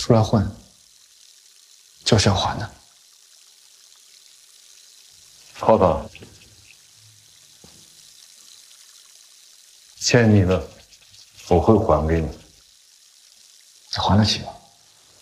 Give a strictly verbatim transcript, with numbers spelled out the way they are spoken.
出来混，就是要还的。 涛涛，欠你的我会还给你。 这还得起吗？